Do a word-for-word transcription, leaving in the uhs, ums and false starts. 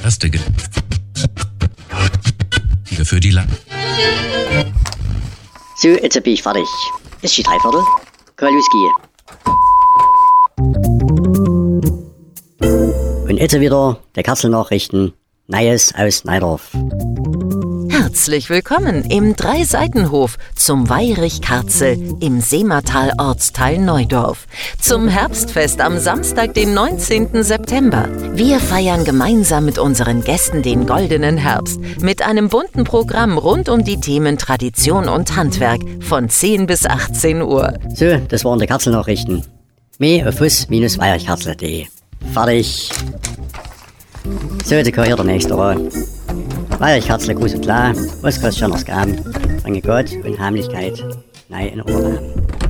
Erste Ge Hier für die Lang. So, jetzt bin ich fertig. Ist die Dreiviertel? Kann losgehen. Und jetzt wieder der Katzelnachrichten. Neues aus Neidorf. Herzlich willkommen im Dreiseitenhof zum Weirich-Karzel im Seematal Ortsteil Neudorf. Zum Herbstfest am Samstag, den neunzehnten September. Wir feiern gemeinsam mit unseren Gästen den goldenen Herbst mit einem bunten Programm rund um die Themen Tradition und Handwerk von zehn bis achtzehn Uhr. So, das waren die Katzelnachrichten. Mehr auf fuss Bindestrich weirichkarzel punkt de. Fertig. So, jetzt gehört der nächste Mal. Weirichkarzel, groß und klar, was kostet schon das Gaben? Bringe Gott und Heimlichkeit, nein in Ohren.